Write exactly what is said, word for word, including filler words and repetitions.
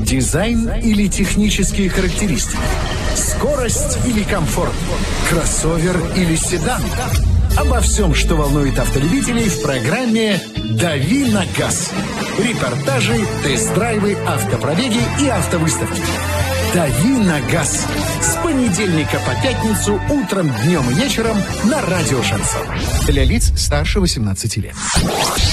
Дизайн или технические характеристики? Скорость или комфорт? Кроссовер или седан? Обо всем, что волнует автолюбителей, в программе «Дави на газ». Репортажи, тест-драйвы, автопробеги и автовыставки. «Дави на газ» с понедельника по пятницу утром, днем и вечером на радио «Шансон». Для лиц старше восемнадцати лет.